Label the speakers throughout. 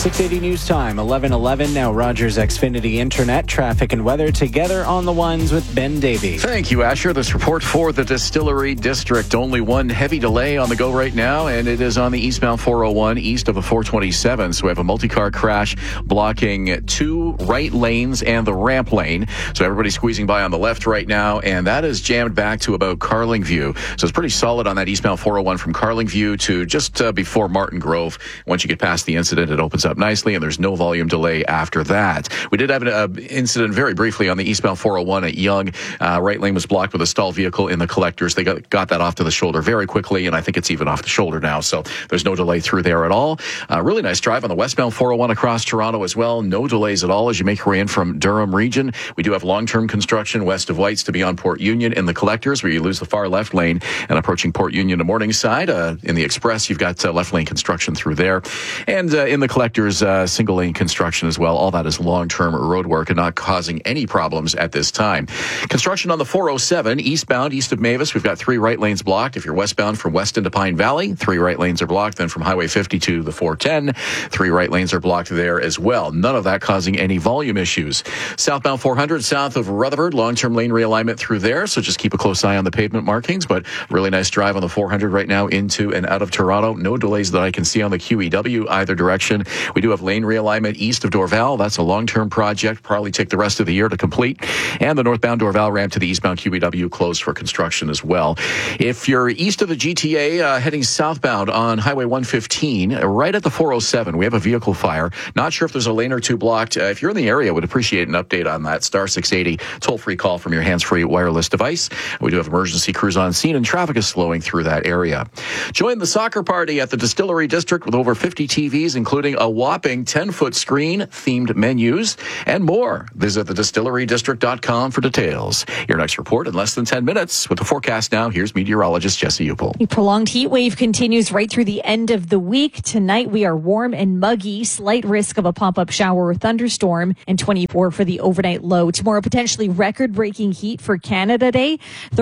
Speaker 1: 680 News Time, 11:11. Now Rogers Xfinity Internet, traffic and weather together on the ones with Ben Davey.
Speaker 2: Thank you, Asher. This report for the Distillery District. Only one heavy delay on the go right now, and it is on the eastbound 401 east of the 427. So we have a multi-car crash blocking two right lanes and the ramp lane. So everybody's squeezing by on the left right now, and that is jammed back to about Carlingview. So it's pretty solid on that eastbound 401 from Carlingview to just before Martin Grove. Once you get past the incident, it opens up nicely, and there's no volume delay after that. We did have an incident very briefly on the eastbound 401 at Yonge. Right lane was blocked with a stalled vehicle in the collectors. They got that off to the shoulder very quickly, and I think it's even off the shoulder now, so there's no delay through there at all. Really nice drive on the westbound 401 across Toronto as well. No delays at all as you make your way in from Durham region. We do have long-term construction west of Whites to beyond Port Union in the collectors, where you lose the far left lane, and approaching Port Union to Morningside. In the express, you've got left lane construction through there. And in the collectors, single lane construction as well. All that is long-term road work and not causing any problems at this time. Construction on the 407 eastbound, east of Mavis. We've got 3 right lanes blocked. If you're westbound from Weston to Pine Valley, 3 right lanes are blocked. Then from Highway 50 to the 410, 3 right lanes are blocked there as well. None of that causing any volume issues. Southbound 400 south of Rutherford, long-term lane realignment through there. So just keep a close eye on the pavement markings, but really nice drive on the 400 right now into and out of Toronto. No delays that I can see on the QEW either direction. We do have lane realignment east of Dorval. That's a long-term project. Probably take the rest of the year to complete. And the northbound Dorval ramp to the eastbound QEW closed for construction as well. If you're east of the GTA, heading southbound on Highway 115, right at the 407, we have a vehicle fire. Not sure if there's a lane or two blocked. If you're in the area, would appreciate an update on that. Star 680, toll-free call from your hands-free wireless device. We do have emergency crews on scene, and traffic is slowing through that area. Join the soccer party at the Distillery District with over 50 TVs, including a whopping 10-foot screen, themed menus, and more. Visit thedistillerydistrict.com for details. Your next report in less than 10 minutes. With the forecast now, here's meteorologist Jesse Upel.
Speaker 3: A prolonged heat wave continues right through the end of the week. Tonight, we are warm and muggy, slight risk of a pop-up shower or thunderstorm, and 24 for the overnight low. Tomorrow, potentially record-breaking heat for Canada Day.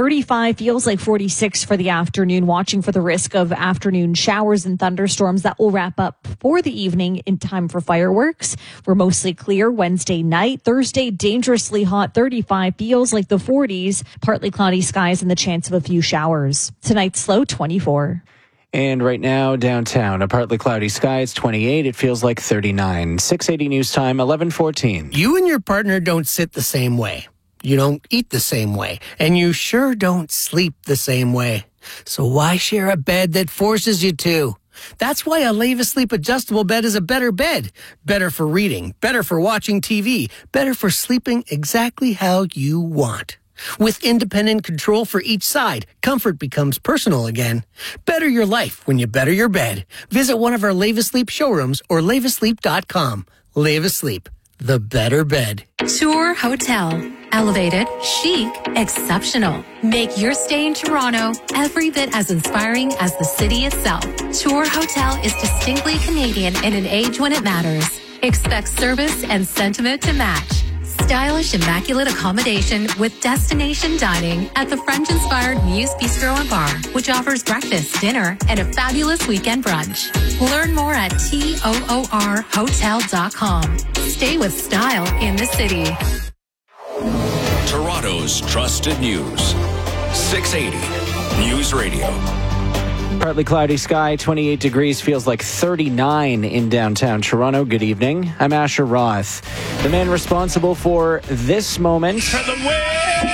Speaker 3: 35 feels like 46 for the afternoon. Watching for the risk of afternoon showers and thunderstorms. That will wrap up for the evening in time for fireworks. We're mostly clear Wednesday night. Thursday, dangerously hot. 35 feels like the 40s. Partly cloudy skies and the chance of a few showers. Tonight's low, 24.
Speaker 1: And right now, downtown, a partly cloudy sky. It's 28. It feels like 39. 680 News Time, 11:14.
Speaker 4: You and your partner don't sit the same way. You don't eat the same way. And you sure don't sleep the same way. So why share a bed that forces you to? That's why a Leva Sleep adjustable bed is a better bed. Better for reading, better for watching TV, better for sleeping exactly how you want. With independent control for each side, comfort becomes personal again. Better your life when you better your bed. Visit one of our Leva Sleep showrooms or levasleep.com. Leva Sleep, the better bed.
Speaker 5: Tour Hotel. Elevated, chic, exceptional. Make your stay in Toronto every bit as inspiring as the city itself. Tour Hotel is distinctly Canadian in an age when it matters. Expect service and sentiment to match. Stylish, immaculate accommodation with destination dining at the French-inspired Muse Bistro and Bar, which offers breakfast, dinner, and a fabulous weekend brunch. Learn more at toorhotel.com. Stay with style in the city.
Speaker 6: Toronto's trusted news. 680 News Radio.
Speaker 1: Partly cloudy sky, 28 degrees, feels like 39 in downtown Toronto. Good evening. I'm Asher Roth. The man responsible for this moment.
Speaker 7: For the win!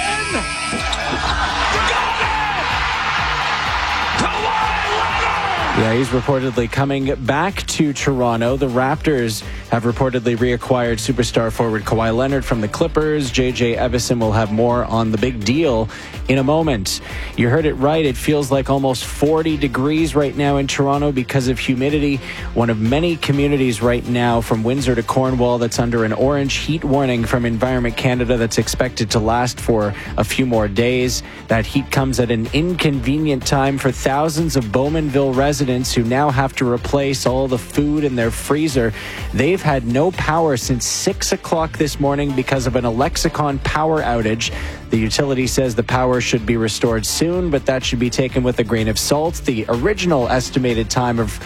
Speaker 1: Yeah, he's reportedly coming back to Toronto. The Raptors have reportedly reacquired superstar forward Kawhi Leonard from the Clippers. J.J. Evison will have more on the big deal in a moment. You heard it right. It feels like almost 40 degrees right now in Toronto because of humidity. One of many communities right now from Windsor to Cornwall that's under an orange heat warning from Environment Canada that's expected to last for a few more days. That heat comes at an inconvenient time for thousands of Bowmanville residents who now have to replace all the food in their freezer. They've had no power since 6 o'clock this morning because of an Alexicon power outage. The utility says the power should be restored soon, but that should be taken with a grain of salt. The original estimated time of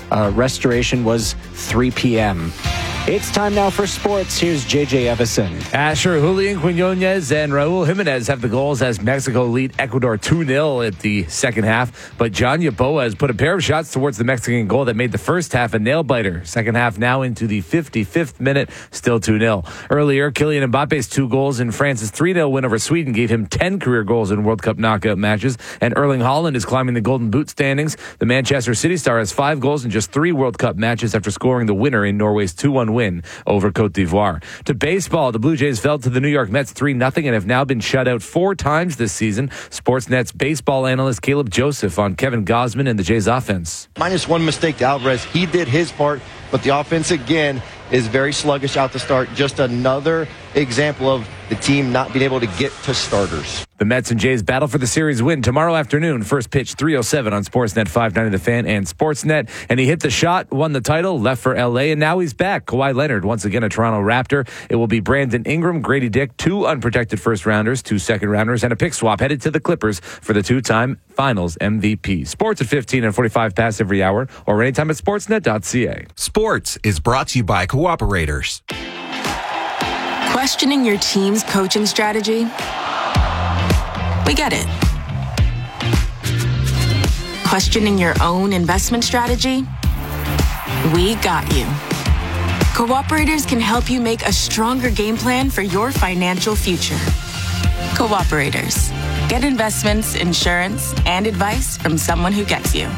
Speaker 1: Restoration was 3 p.m. It's time now for sports. Here's JJ Evison.
Speaker 7: Asher, Julian Quinones and Raul Jimenez have the goals as Mexico lead Ecuador 2-0 at the second half. But John Yeboah has put a pair of shots towards the Mexican goal that made the first half a nail-biter. Second half now into the 55th minute, still 2-0. Earlier, Kylian Mbappe's 2 goals in France's 3-0 win over Sweden gave him 10 career goals in World Cup knockout matches. And Erling Haaland is climbing the Golden Boot standings. The Manchester City star has 5 goals in just 3 World Cup matches after scoring the winner in Norway's 2-1 win over Cote d'Ivoire. To baseball, the Blue Jays fell to the New York Mets 3-0 and have now been shut out 4 times this season. Sportsnet's baseball analyst Caleb Joseph on Kevin Gausman and the Jays offense.
Speaker 8: -1 mistake to Alvarez. He did his part, but the offense again is very sluggish out to start. Just another example of the team not being able to get to starters.
Speaker 7: The Mets and Jays battle for the series win tomorrow afternoon. First pitch 3:07 on Sportsnet 590 The Fan and Sportsnet. And he hit the shot, won the title, left for L.A., and now he's back. Kawhi Leonard, once again a Toronto Raptor. It will be Brandon Ingram, Grady Dick, 2 unprotected first-rounders, 2 second-rounders, and a pick swap headed to the Clippers for the 2-time Finals MVP. Sports at 15 and 45 past every hour or anytime at sportsnet.ca.
Speaker 9: Sports is brought to you by Cooperators.
Speaker 10: Questioning your team's coaching strategy? We get it. Questioning your own investment strategy? We got you. Cooperators can help you make a stronger game plan for your financial future. Cooperators. Get investments, insurance, and advice from someone who gets you.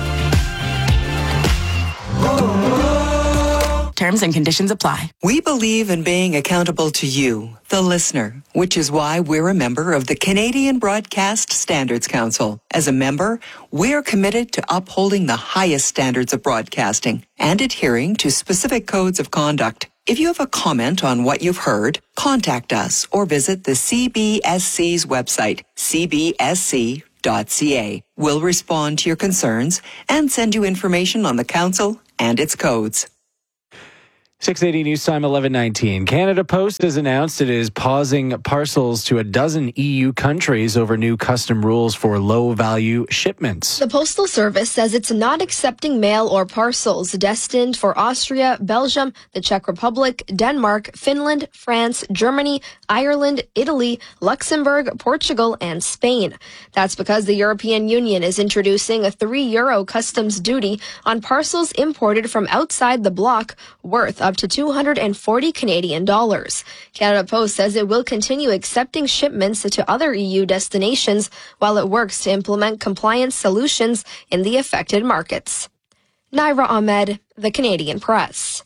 Speaker 10: Terms and conditions apply.
Speaker 11: We believe in being accountable to you, the listener, which is why we're a member of the Canadian Broadcast Standards Council. As a member, we're committed to upholding the highest standards of broadcasting and adhering to specific codes of conduct. If you have a comment on what you've heard, contact us or visit the CBSC's website, cbsc.ca. We'll respond to your concerns and send you information on the council and its codes.
Speaker 1: 680 News Time 11:19. Canada Post has announced it is pausing parcels to a dozen EU countries over new custom rules for low-value shipments.
Speaker 12: The Postal Service says it's not accepting mail or parcels destined for Austria, Belgium, the Czech Republic, Denmark, Finland, France, Germany, Ireland, Italy, Luxembourg, Portugal, and Spain. That's because the European Union is introducing a €3 customs duty on parcels imported from outside the bloc worth up to $240 Canadian. Canada Post says it will continue accepting shipments to other EU destinations while it works to implement compliance solutions in the affected markets. Naira Ahmed, The Canadian Press.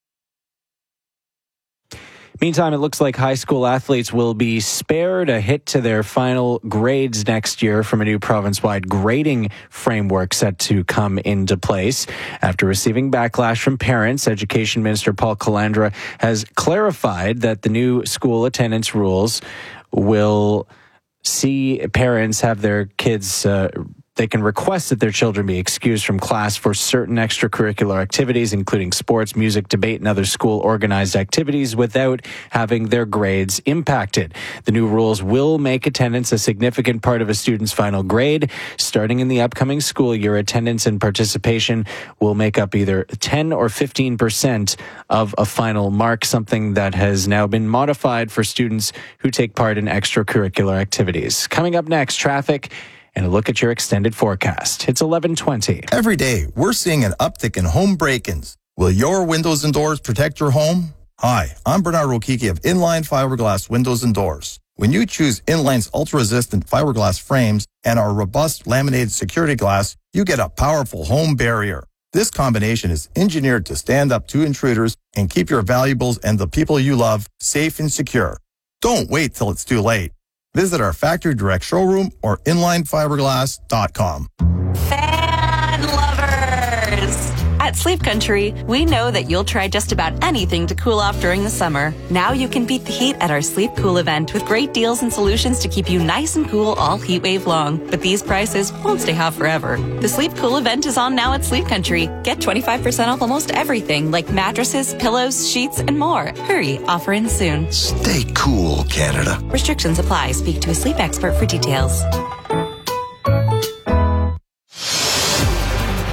Speaker 1: Meantime, it looks like high school athletes will be spared a hit to their final grades next year from a new province-wide grading framework set to come into place. After receiving backlash from parents, Education Minister Paul Calandra has clarified that the new school attendance rules will see parents have their kids they can request that their children be excused from class for certain extracurricular activities, including sports, music, debate, and other school-organized activities without having their grades impacted. The new rules will make attendance a significant part of a student's final grade. Starting in the upcoming school year, attendance and participation will make up either 10 or 15% of a final mark, something that has now been modified for students who take part in extracurricular activities. Coming up next, traffic and a look at your extended forecast. It's 11:20.
Speaker 13: Every day, we're seeing an uptick in home break-ins. Will your windows and doors protect your home? Hi, I'm Bernard Rokiki of Inline Fiberglass Windows and Doors. When you choose Inline's ultra-resistant fiberglass frames and our robust laminated security glass, you get a powerful home barrier. This combination is engineered to stand up to intruders and keep your valuables and the people you love safe and secure. Don't wait till it's too late. Visit our factory direct showroom or inlinefiberglass.com.
Speaker 14: Fan lovers! At Sleep Country, we know that you'll try just about anything to cool off during the summer. Now you can beat the heat at our Sleep Cool event with great deals and solutions to keep you nice and cool all heat wave long. But these prices won't stay hot forever. The Sleep Cool event is on now at Sleep Country. Get 25% off almost everything like mattresses, pillows, sheets, and more. Hurry, offer ends soon.
Speaker 9: Stay cool, Canada.
Speaker 14: Restrictions apply. Speak to a sleep expert for details.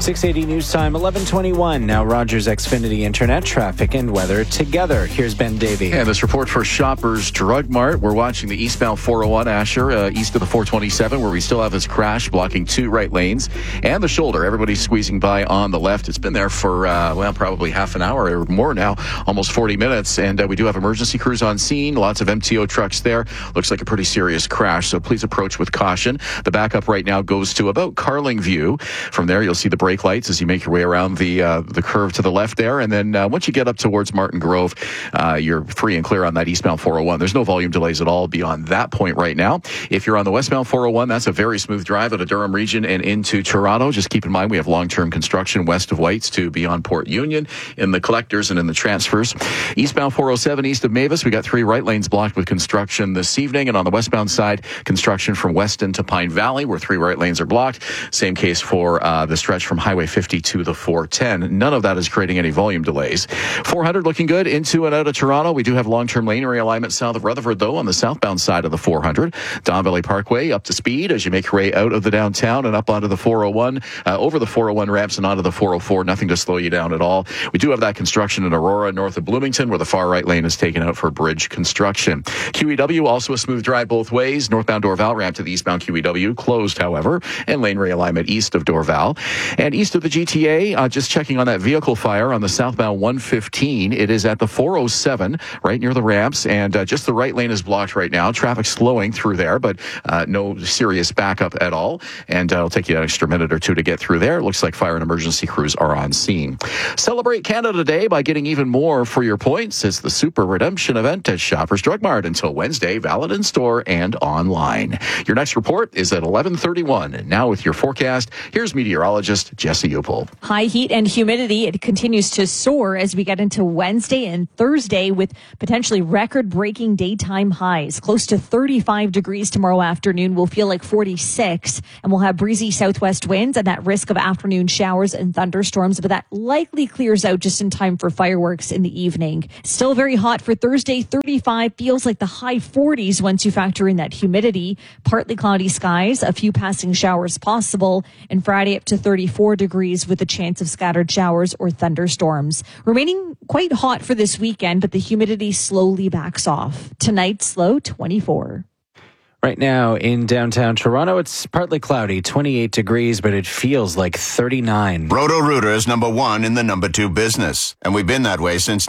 Speaker 1: 680 News Time, 11:21. Now Rogers Xfinity Internet traffic and weather together. Here's Ben Davey.
Speaker 2: And this report for Shoppers Drug Mart. We're watching the eastbound 401 Asher, east of the 427, where we still have this crash blocking 2 right lanes and the shoulder. Everybody's squeezing by on the left. It's been there for, probably half an hour or more now, almost 40 minutes. And we do have emergency crews on scene. Lots of MTO trucks there. Looks like a pretty serious crash, so please approach with caution. The backup right now goes to about Carlingview. From there, you'll see the brake lights as you make your way around the curve to the left there. And then once you get up towards Martin Grove, you're free and clear on that eastbound 401. There's no volume delays at all beyond that point right now. If you're on the westbound 401, that's a very smooth drive out of Durham Region and into Toronto. Just keep in mind we have long-term construction west of Whites to beyond Port Union in the collectors and in the transfers. Eastbound 407 east of Mavis, we got 3 right lanes blocked with construction this evening. And on the westbound side, construction from Weston to Pine Valley, where 3 right lanes are blocked. Same case for the stretch from Highway 50 to the 410. None of that is creating any volume delays. 400 looking good into and out of Toronto. We do have long-term lane realignment south of Rutherford, though, on the southbound side of the 400. Don Valley Parkway up to speed as you make your way out of the downtown and up onto the 401, over the 401 ramps and onto the 404. Nothing to slow you down at all. We do have that construction in Aurora, north of Bloomington, where the far right lane is taken out for bridge construction. QEW, also a smooth drive both ways. Northbound Dorval ramp to the eastbound QEW, closed, however, and lane realignment east of Dorval. And east of the GTA, just checking on that vehicle fire on the southbound 115. It is at the 407, right near the ramps, and just the right lane is blocked right now. Traffic slowing through there, but no serious backup at all. And it'll take you an extra minute or two to get through there. It looks like fire and emergency crews are on scene. Celebrate Canada Day by getting even more for your points. It's the Super Redemption event at Shoppers Drug Mart until Wednesday, valid in store and online. Your next report is at 11:31. And now with your forecast, here's meteorologist Jesse Upel.
Speaker 3: High heat and humidity, it continues to soar as we get into Wednesday and Thursday with potentially record-breaking daytime highs. Close to 35 degrees tomorrow afternoon. We'll feel like 46, and we'll have breezy southwest winds and that risk of afternoon showers and thunderstorms, but that likely clears out just in time for fireworks in the evening. Still very hot for Thursday, 35, feels like the high 40s once you factor in that humidity. Partly cloudy skies, a few passing showers possible, and Friday up to 34 degrees with a chance of scattered showers or thunderstorms. Remaining quite hot for this weekend, but the humidity slowly backs off. Tonight's low 24.
Speaker 1: Right now in downtown Toronto, it's partly cloudy, 28 degrees, but it feels like 39.
Speaker 15: Roto-Rooter is number 1 in the number 2 business, and we've been that way since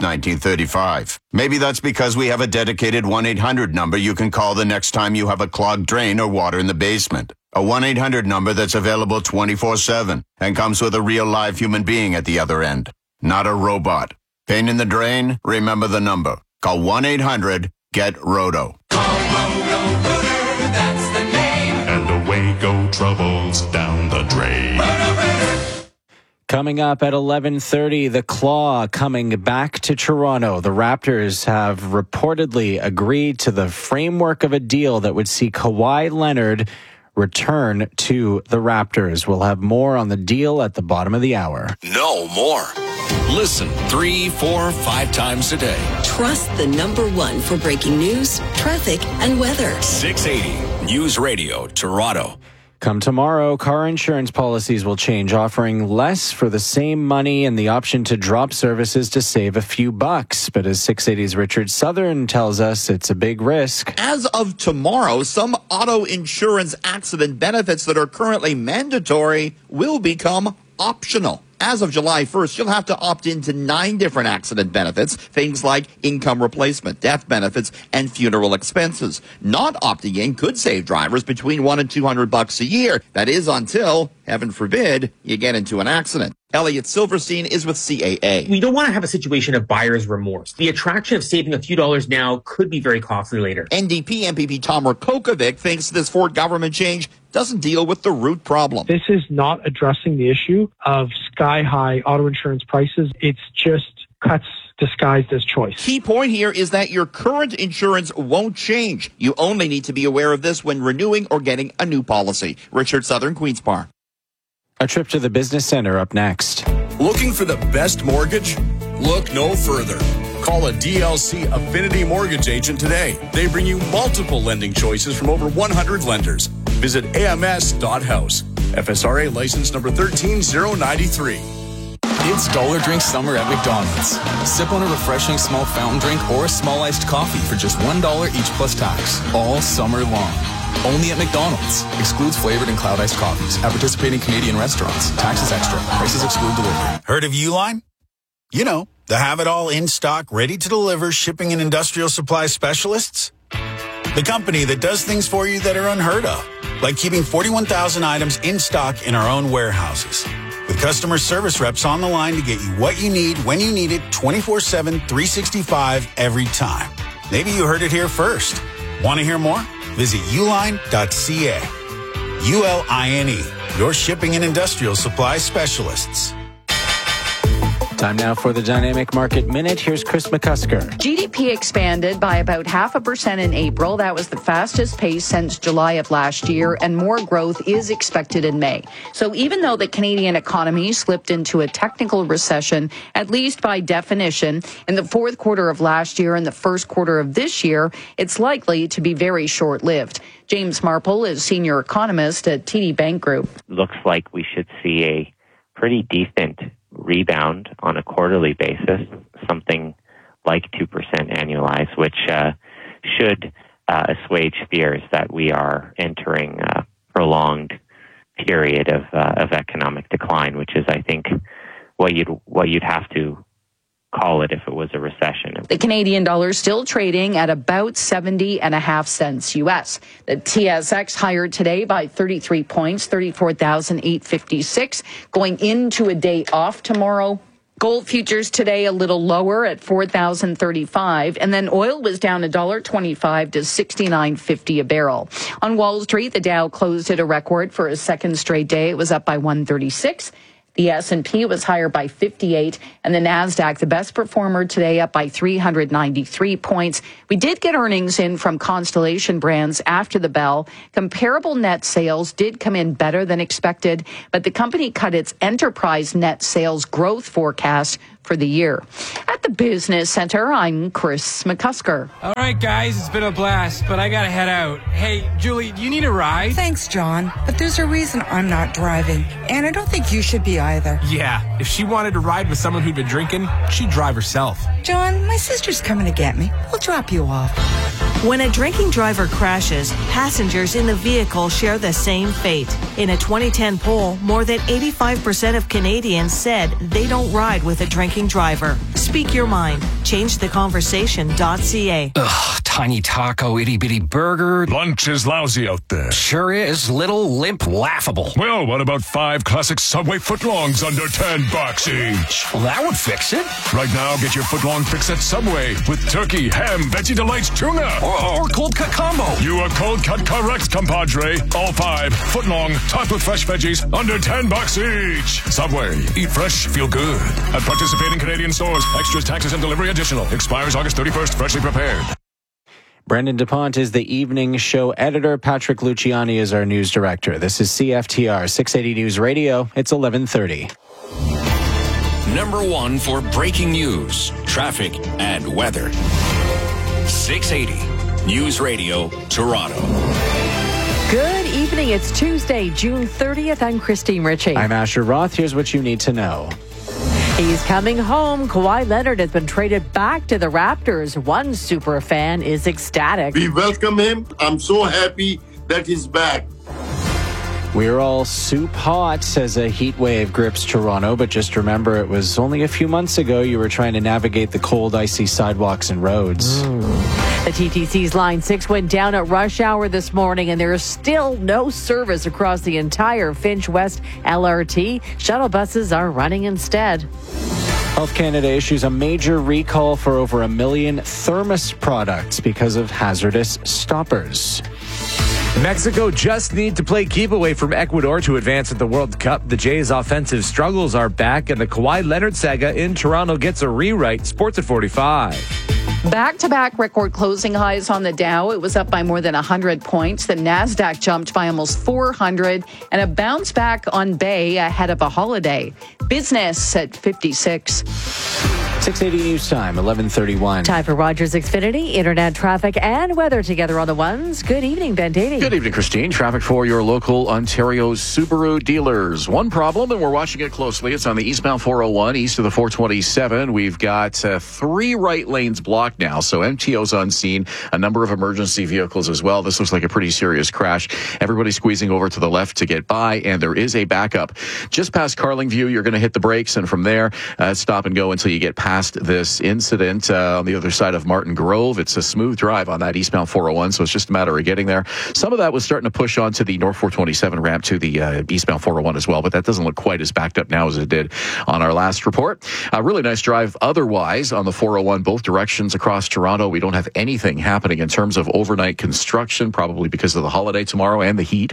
Speaker 15: 1935. Maybe that's because we have a dedicated 1-800 number you can call the next time you have a clogged drain or water in the basement. A 1-800 number that's available 24/7 and comes with a real live human being at the other end, not a robot. Pain in the drain? Remember the number. Call 1-800-GET-ROTO.
Speaker 16: Away go troubles down the drain.
Speaker 1: Coming up at 11:30, the Claw coming back to Toronto. The Raptors have reportedly agreed to the framework of a deal that would see Kawhi Leonard return to the Raptors. We'll have more on the deal at the bottom of the hour.
Speaker 6: No more. Listen 3, 4, 5 times a day.
Speaker 17: Trust the number 1 for breaking news, traffic, and weather.
Speaker 6: 680 News Radio, Toronto.
Speaker 1: Come tomorrow, car insurance policies will change, offering less for the same money and the option to drop services to save a few bucks. But as 680's Richard Southern tells us, it's a big risk.
Speaker 18: As of tomorrow, some auto insurance accident benefits that are currently mandatory will become optional. As of July 1st, you'll have to opt into 9 different accident benefits, things like income replacement, death benefits, and funeral expenses. Not opting in could save drivers between $100 and $200 a year. That is until, heaven forbid, you get into an accident. Elliot Silverstein is with CAA.
Speaker 19: We don't want to have a situation of buyer's remorse. The attraction of saving a few dollars now could be very costly later.
Speaker 18: NDP MPP Tom Rakokovic thinks this Ford government change doesn't deal with the root problem.
Speaker 20: This is not addressing the issue of sky-high auto insurance prices. It's just cuts disguised as choice.
Speaker 18: Key point here is that your current insurance won't change. You only need to be aware of this when renewing or getting a new policy. Richard Southern, Queen's Park.
Speaker 1: A trip to the business center up next.
Speaker 6: Looking for the best mortgage? Look no further. Call a DLC Affinity Mortgage agent today. They bring you multiple lending choices from over 100 lenders. Visit ams.house. FSRA license number 13093.
Speaker 21: It's Dollar Drink Summer at McDonald's. Sip on a refreshing small fountain drink or a small iced coffee for just $1 each plus tax, all summer long. Only at McDonald's. Excludes flavored and cloud iced coffees. At participating Canadian restaurants. Taxes extra. Prices exclude delivery.
Speaker 22: Heard of Uline? You know, the have-it-all in-stock, ready-to-deliver shipping and industrial supply specialists. The company that does things for you that are unheard of, like keeping 41,000 items in stock in our own warehouses. With customer service reps on the line to get you what you need when you need it 24/7, 365 every time. Maybe you heard it here first. Want to hear more? Visit uline.ca. ULINE, your shipping and industrial supply specialists.
Speaker 1: Time now for the Dynamic Market Minute. Here's Chris McCusker.
Speaker 23: GDP expanded by about 0.5% in April. That was the fastest pace since July of last year, and more growth is expected in May. So even though the Canadian economy slipped into a technical recession, at least by definition, in the fourth quarter of last year and the first quarter of this year, it's likely to be very short-lived. James Marple is senior economist at TD Bank Group.
Speaker 24: Looks like we should see a pretty decent rebound on a quarterly basis, something like 2% annualized, which should assuage fears that we are entering a prolonged period of economic decline, which is, I think, what you'd have to call it if it was a recession.
Speaker 23: The Canadian dollar still trading at about 70.5 cents US. The TSX higher today by 33 points, 34,856, going into a day off tomorrow. Gold futures today a little lower at 4,035, and then oil was down $1.25 to $69.50 a barrel. On Wall Street, the Dow closed at a record for a second straight day. It was up by 136. The S&P was higher by 58, and the NASDAQ, the best performer today, up by 393 points. We did get earnings in from Constellation Brands after the bell. Comparable net sales did come in better than expected, but the company cut its enterprise net sales growth forecast for the year. At the Business Center, I'm Chris McCusker.
Speaker 25: All right, guys, it's been a blast, but I gotta head out. Hey, Julie, do you need a ride?
Speaker 26: Thanks, John, but there's a reason I'm not driving, and I don't think you should be either.
Speaker 25: Yeah, if she wanted to ride with someone who'd been drinking, she'd drive herself.
Speaker 26: John, my sister's coming to get me. We'll drop you off.
Speaker 27: When a drinking driver crashes, passengers in the vehicle share the same fate. In a 2010 poll, more than 85% of Canadians said they don't ride with a drinking driver. Speak your mind. ChangeTheConversation.ca.
Speaker 28: Ugh, tiny taco, itty-bitty burger.
Speaker 16: Lunch is lousy out there.
Speaker 28: Sure is. Little, limp, laughable.
Speaker 16: Well, what about 5 classic Subway footlongs under $10 each?
Speaker 28: Well, that would fix it.
Speaker 16: Right now, get your footlong fix at Subway with turkey, ham, veggie delights, tuna.
Speaker 28: Or cold cut combo.
Speaker 16: You are cold cut correct, compadre. All 5 footlong, topped with fresh veggies, under $10 each. Subway. Eat fresh, feel good. At participating Canadian stores. Extras, taxes, and delivery additional. Expires August 31st. Freshly prepared.
Speaker 1: Brendan DuPont is the evening show editor. Patrick Luciani is our news director. This is CFTR 680 News Radio. It's 11:30.
Speaker 9: Number 1 for breaking news, traffic, and weather. 680 News Radio, Toronto.
Speaker 29: Good evening. It's Tuesday, June 30th. I'm Christine Ritchie.
Speaker 1: I'm Asher Roth. Here's what you need to know.
Speaker 29: He's coming home. Kawhi Leonard has been traded back to the Raptors. One super fan is ecstatic.
Speaker 30: We welcome him. I'm so happy that he's back.
Speaker 1: We're all soup hot as a heat wave grips Toronto, but just remember it was only a few months ago you were trying to navigate the cold, icy sidewalks and roads.
Speaker 29: The TTC's Line 6 went down at rush hour this morning, and there is still no service across the entire Finch West LRT. Shuttle buses are running instead.
Speaker 1: Health Canada issues a major recall for over 1 million thermos products because of hazardous stoppers.
Speaker 7: Mexico just need to play keep away from Ecuador to advance at the World Cup. The Jays' offensive struggles are back, and the Kawhi Leonard saga in Toronto gets a rewrite. Sports at 45.
Speaker 23: Back-to-back record closing highs on the Dow. It was up by more than 100 points. The NASDAQ jumped by almost 400, and a bounce back on Bay ahead of a holiday. Business at 56.
Speaker 1: 680 News Time, 11:31.
Speaker 29: Time for Rogers Xfinity, internet traffic and weather together on the ones. Good evening, Ben Daly.
Speaker 2: Good evening, Christine. Traffic for your local Ontario Subaru dealers. One problem, and we're watching it closely. It's on the eastbound 401, east of the 427. We've got 3 right lanes blocked now, so MTO's on scene. A number of emergency vehicles as well. This looks like a pretty serious crash. Everybody's squeezing over to the left to get by, and there is a backup. Just past Carlingview, you're going to hit the brakes, and from there, stop and go until you get past this incident on the other side of Martin Grove. It's a smooth drive on that eastbound 401, so it's just a matter of getting there. Some of that was starting to push onto the North 427 ramp to the eastbound 401 as well, but that doesn't look quite as backed up now as it did on our last report. A really nice drive otherwise on the 401, both directions across Toronto. We don't have anything happening in terms of overnight construction, probably because of the holiday tomorrow and the heat.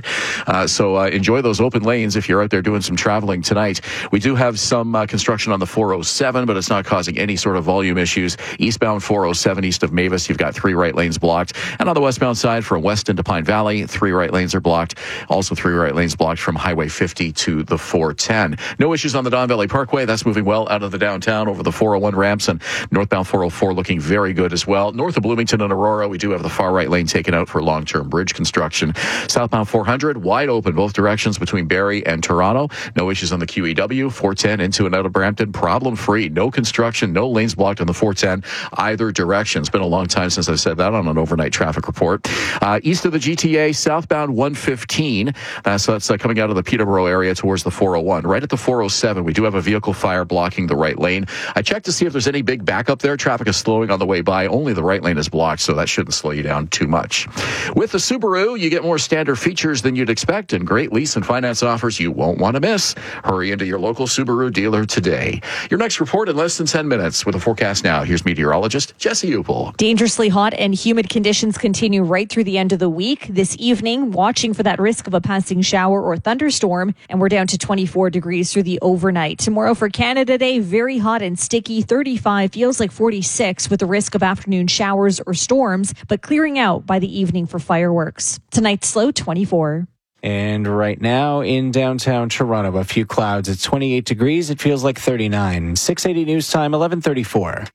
Speaker 2: So enjoy those open lanes if you're out there doing some traveling tonight. We do have some construction on the 407, but it's not causing any sort of volume issues. Eastbound 407 east of Mavis, you've got 3 right lanes blocked. And on the westbound side from Weston to Pine Valley, 3 right lanes are blocked. Also 3 right lanes blocked from Highway 50 to the 410. No issues on the Don Valley Parkway. That's moving well out of the downtown over the 401 ramps, and northbound 404 looking very good as well. North of Bloomington and Aurora, we do have the far right lane taken out for long-term bridge construction. Southbound 400, wide open both directions between Barrie and Toronto. No issues on the QEW. 410 into and out of Brampton, problem-free. No construction, no lanes blocked on the 410 either direction. It's been a long time since I said that on an overnight traffic report. East of the GTA, southbound 115. So that's coming out of the Peterborough area towards the 401. Right at the 407, we do have a vehicle fire blocking the right lane. I checked to see if there's any big backup there. Traffic is slowing on the way by. Only the right lane is blocked, so that shouldn't slow you down too much. With the Subaru, you get more standard features than you'd expect and great lease and finance offers you won't want to miss. Hurry into your local Subaru dealer today. Your next report in less than 10 minutes with a forecast now. Here's meteorologist Jesse Upel.
Speaker 3: Dangerously hot and humid conditions continue right through the end of the week. This evening, watching for that risk of a passing shower or thunderstorm, and we're down to 24 degrees through the overnight. Tomorrow for Canada Day, very hot and sticky, 35, feels like 46 with the risk of afternoon showers or storms, but clearing out by the evening for fireworks. Tonight's low, 24.
Speaker 1: And right now in downtown Toronto, a few clouds. It's 28 degrees. It feels like 39. 680 News Time, 11:34.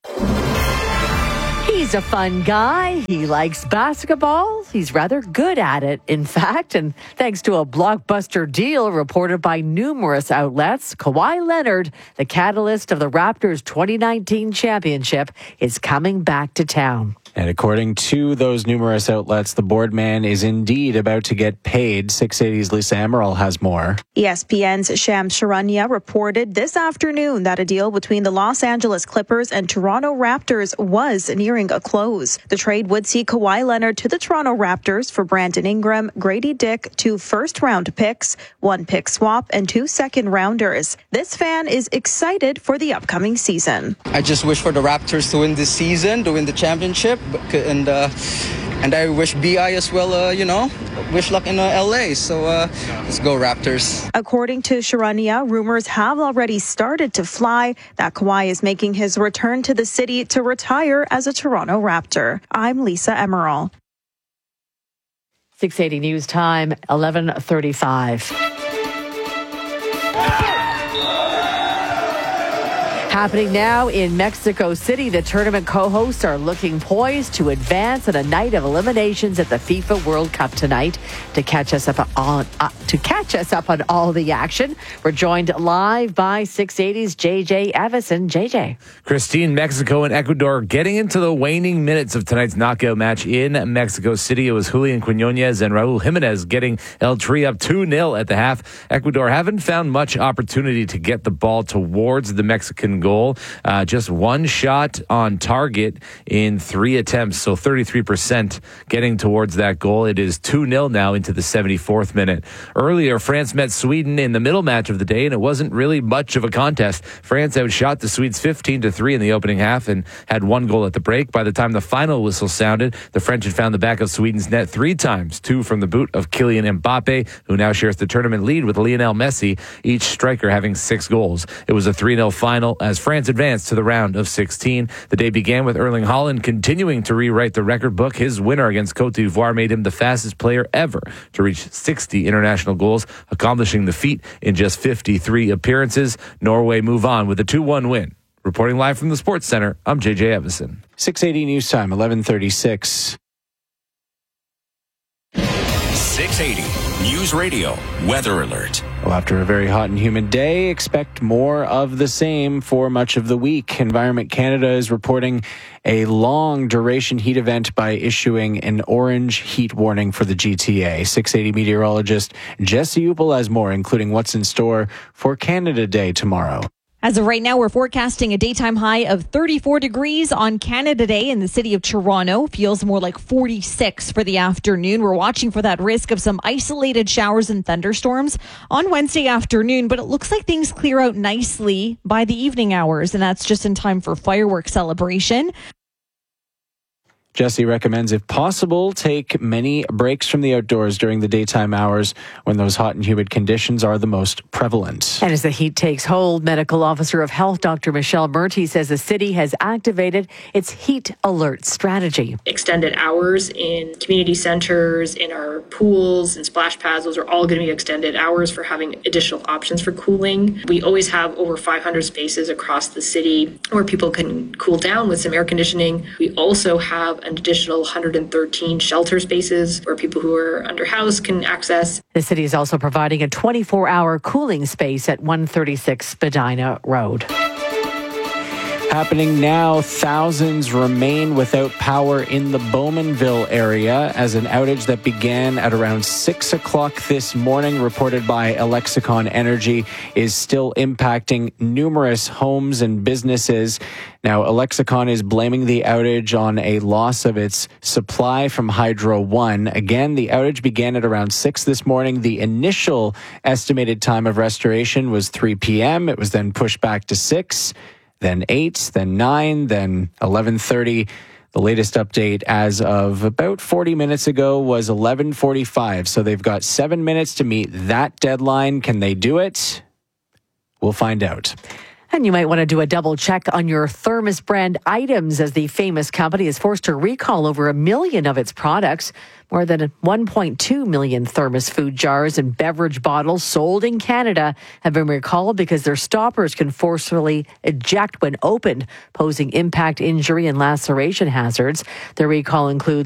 Speaker 29: He's a fun guy. He likes basketball. He's rather good at it, in fact. And thanks to a blockbuster deal reported by numerous outlets, Kawhi Leonard, the catalyst of the Raptors' 2019 championship, is coming back to town.
Speaker 1: And according to those numerous outlets, the board man is indeed about to get paid. 680's Lisa Emerald has more.
Speaker 4: ESPN's Shams Charania reported this afternoon that a deal between the Los Angeles Clippers and Toronto Raptors was nearing a close. The trade would see Kawhi Leonard to the Toronto Raptors for Brandon Ingram, Grady Dick, 2 first-round picks, 1 pick swap, and 2 second-rounders. This fan is excited for the upcoming season.
Speaker 5: I just wish for the Raptors to win this season, to win the championship. And I wish BI as well, wish luck in LA. So let's go Raptors.
Speaker 4: According to Charania, rumors have already started to fly that Kawhi is making his return to the city to retire as a Toronto Raptor. I'm Lisa Emerald.
Speaker 29: 680 News Time, 11:35. Happening now in Mexico City, the tournament co-hosts are looking poised to advance in a night of eliminations at the FIFA World Cup tonight. To catch us up on all the action, we're joined live by 680's JJ Evison. JJ.
Speaker 7: Christine, Mexico and Ecuador getting into the waning minutes of tonight's knockout match in Mexico City. It was Julian Quinones and Raul Jimenez getting El Tri up 2-0 at the half. Ecuador haven't found much opportunity to get the ball towards the Mexican goal. Just 1 shot on target in 3 attempts, so 33% getting towards that goal. It is 2-0 now into the 74th minute. Earlier, France met Sweden in the middle match of the day, and it wasn't really much of a contest. France outshot the Swedes 15-3 in the opening half and had 1 goal at the break. By the time the final whistle sounded, the French had found the back of Sweden's net 3 times, 2 from the boot of Kylian Mbappe, who now shares the tournament lead with Lionel Messi, each striker having 6 goals. It was a 3-0 final as France advanced to the round of 16. The day began with Erling Haaland continuing to rewrite the record book. His winner against Cote d'Ivoire made him the fastest player ever to reach 60 international goals, accomplishing the feat in just 53 appearances. Norway move on with a 2-1 win Reporting live from the Sports Center, I'm JJ Evison.
Speaker 1: 680 News Time, 11:36.
Speaker 9: 680 News Radio Weather Alert.
Speaker 1: Well, after a very hot and humid day, expect more of the same for much of the week. Environment Canada is reporting a long duration heat event by issuing an orange heat warning for the GTA. 680 meteorologist Jesse Upel has more, including what's in store for Canada Day tomorrow.
Speaker 3: As of right now, we're forecasting a daytime high of 34 degrees on Canada Day in the city of Toronto. Feels more like 46 for the afternoon. We're watching for that risk of some isolated showers and thunderstorms on Wednesday afternoon, but it looks like things clear out nicely by the evening hours, and that's just in time for fireworks celebration.
Speaker 1: Jesse recommends, if possible, take many breaks from the outdoors during the daytime hours when those hot and humid conditions are the most prevalent.
Speaker 29: And as the heat takes hold, Medical Officer of Health Dr. Michelle Murty says the city has activated its heat alert strategy.
Speaker 8: Extended hours in community centers, in our pools and splash pads, those are all going to be extended hours for having additional options for cooling. We always have over 500 spaces across the city where people can cool down with some air conditioning. We also have an additional 113 shelter spaces where people who are under house can access.
Speaker 29: The city is also providing a 24-hour cooling space at 136 Spadina Road.
Speaker 1: Happening now, thousands remain without power in the Bowmanville area as an outage that began at around 6 o'clock this morning, reported by Alexicon Energy, is still impacting numerous homes and businesses. Now, Alexicon is blaming the outage on a loss of its supply from Hydro One. Again, the outage began at around 6 this morning. The initial estimated time of restoration was 3 p.m. It was then pushed back to 6. Then 8, then 9, then 11:30. The latest update as of about 40 minutes ago was 11:45. So they've got 7 minutes to meet that deadline. Can they do it? We'll find out.
Speaker 29: And you might want to do a double check on your Thermos brand items as the famous company is forced to recall over 1 million of its products. More than 1.2 million Thermos food jars and beverage bottles sold in Canada have been recalled because their stoppers can forcefully eject when opened, posing impact, injury, and laceration hazards. The recall includes